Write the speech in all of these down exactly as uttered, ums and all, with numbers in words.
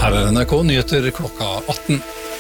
Her er N R K Nyheter klokka atten.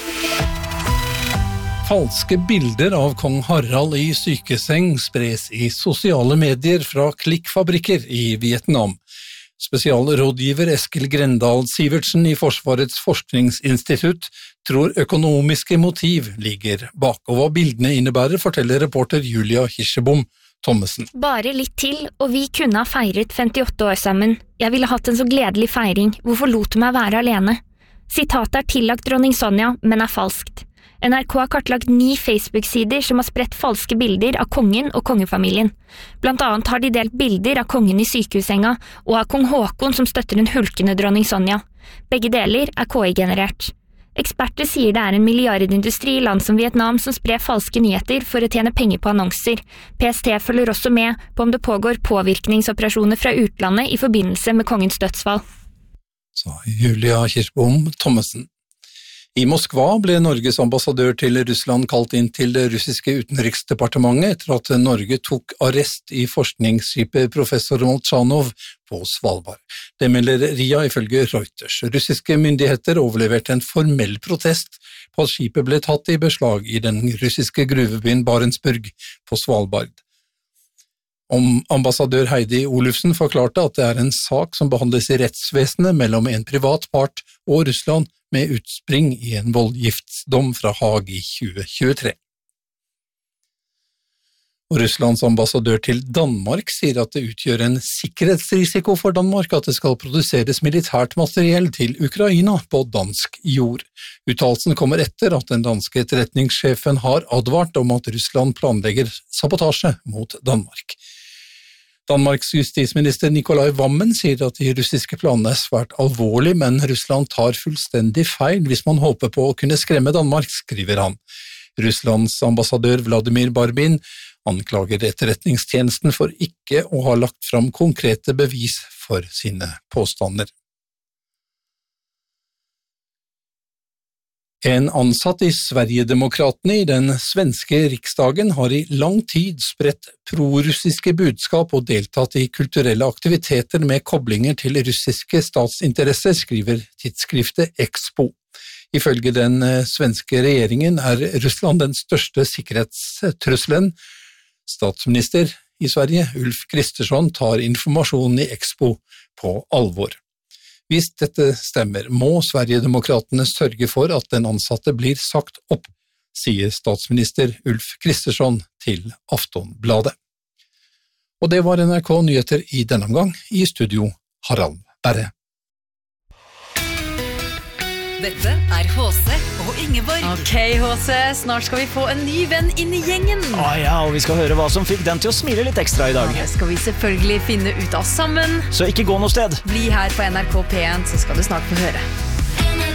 Falske bilder av kong Harald i sykeseng spres i sosiale medier fra klikkfabrikker i Vietnam. Spesialrådgiver Eskil Grendal Sivertsen i Forsvarets forskningsinstitutt tror økonomiske motiv ligger bak, og hva bildene innebærer, forteller reporter Julia Hirschebom Thommessen. Bare litt til, og vi kunne ha feiret femtiåtte år sammen. Jeg ville hatt en så gledelig feiring. Hvorfor lot du meg være alene? Sitatet er tillagt dronning Sonja, men er falskt. N R K har kartlagt ni Facebook-sider som har spredt falske bilder av kongen og kongefamilien. Blant annet har de delt bilder av kongen i sykehussenga og av kong Håkon som støtter en hulkende dronning Sonja. Begge deler er K I-generert. Eksperter sier det er en milliardindustri i land som Vietnam som sprer falske nyheter for å tjene penger på annonser. P S T følger også med på om det pågår påvirkningsoperasjoner fra utlandet i forbindelse med kongens dødsfall. Sa Julia Hirschebom Thommessen. I Moskva ble Norges ambassadør til Russland kalt inn til det russiske utenriksdepartementet etter at Norge tok arrest i forskningsskipet Professor Molchanov på Svalbard. Det melder R I A ifølge Reuters. Russiske myndigheter overleverte en formell protest på at skipet ble tatt i beslag i den russiske gruvebyen Barentsburg på Svalbard. Om ambassadør Heidi Olufsen forklarte at det er en sak som behandles i rettsvesenet mellom en privat part og Russland med utspring i en voldgiftsdom fra Haag i tjue tjuetre. Og Russlands ambassadør til Danmark sier at det utgjør en sikkerhetsrisiko for Danmark at det skal produseres militært materiell til Ukraina på dansk jord. Uttalelsen kommer etter at den danske etterretningssjefen har advart om at Russland planlegger sabotasje mot Danmark. Danmarks justisminister Nicolai Wammen sier at de russiske planene er svært alvorlige, men Russland tar fullstendig feil hvis man håper på å kunne skremme Danmark, skriver han. Russlands ambassadør Vladimir Barbin anklager etterretningstjenesten for ikke å ha lagt fram konkrete bevis for sine påstander. En ansatt i Sverigedemokratene i den svenske riksdagen har i lang tid spredt prorussiske budskap og deltatt i kulturelle aktiviteter med koblinger til russiske statsinteresser, skriver tidsskriftet Expo. Ifølge den svenske regjeringen er Russland den største sikkerhetstrusselen. Statsminister i Sverige, Ulf Kristersson, tar informasjonen i Expo på alvor. Hvis dette stemmer, må Sverigedemokratene sørge for at den ansatte blir sagt opp, sier statsminister Ulf Kristersson til Aftonbladet. Og det var N R K Nyheter i denne omgang, i studio Harald Berre. Dette er H C og Ingeborg. Ok, H C, snart skal vi få en ny venn inn i gjengen. Å ja, og vi skal høre hva som fikk den til å smile litt ekstra i dag. Ja, det skal vi selvfølgelig finne ut av sammen. Så ikke gå noe sted. Bli her på N R K P en, så skal du snart få høre.